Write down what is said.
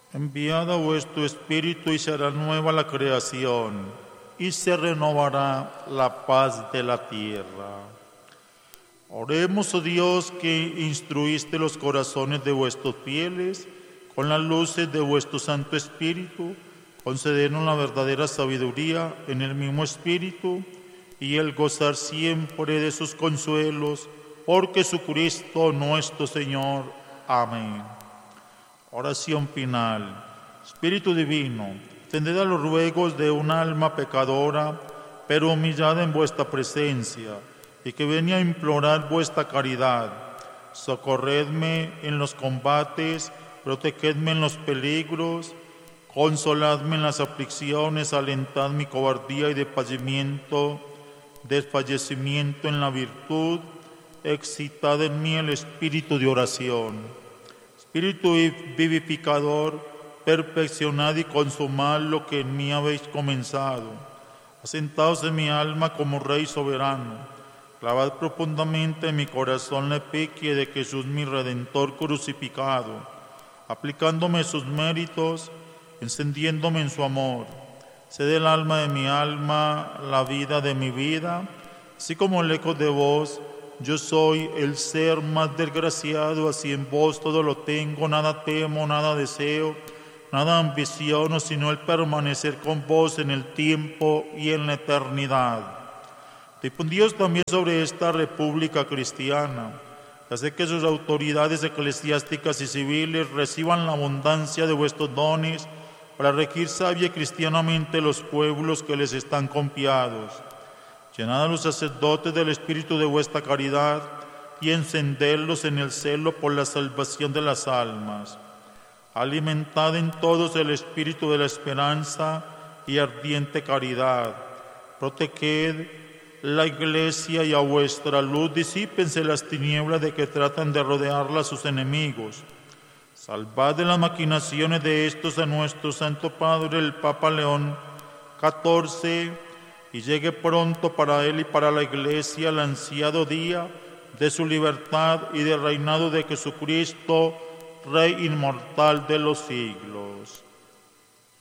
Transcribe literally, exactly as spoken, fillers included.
Enviad a vuestro Espíritu y será nueva la creación, y se renovará la paz de la tierra. Oremos, oh Dios, que instruiste los corazones de vuestros fieles con las luces de vuestro Santo Espíritu. Concedernos la verdadera sabiduría en el mismo Espíritu y el gozar siempre de sus consuelos, por Jesucristo nuestro Señor. Amén. Oración final. Espíritu Divino, atended a los ruegos de un alma pecadora, pero humillada en vuestra presencia, y que venía a implorar vuestra caridad. Socorredme en los combates, protegedme en los peligros, consoladme en las aflicciones, alentad mi cobardía y desfallecimiento, desfallecimiento en la virtud, excitad en mí el espíritu de oración. Espíritu vivificador, perfeccionad y consumad lo que en mí habéis comenzado. Asentaos en mi alma como Rey soberano. Clavad profundamente en mi corazón la efigie de Jesús mi Redentor crucificado, aplicándome sus méritos, encendiéndome en su amor. Sed el alma de mi alma, la vida de mi vida, así como lejos de vos, yo soy el ser más desgraciado, así en vos todo lo tengo, nada temo, nada deseo, nada ambiciono, sino el permanecer con vos en el tiempo y en la eternidad. Difundíos también sobre esta república cristiana, hace que sus autoridades eclesiásticas y civiles reciban la abundancia de vuestros dones para regir sabia y cristianamente los pueblos que les están confiados. Llenad a los sacerdotes del espíritu de vuestra caridad y encenderlos en el celo por la salvación de las almas. Alimentad en todos el espíritu de la esperanza y ardiente caridad. Proteged la Iglesia y a vuestra luz disípense las tinieblas de que tratan de rodearla sus enemigos. Salvad de las maquinaciones de estos a nuestro Santo Padre, el Papa León catorce, y llegue pronto para él y para la Iglesia el ansiado día de su libertad y del reinado de Jesucristo, Rey inmortal de los siglos.